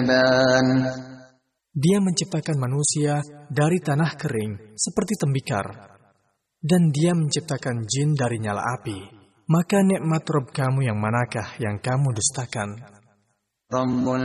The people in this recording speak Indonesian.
Dia menciptakan manusia dari tanah kering seperti tembikar, dan Dia menciptakan jin dari nyala api. Maka nikmat Rabb kamu yang manakah yang kamu dustakan?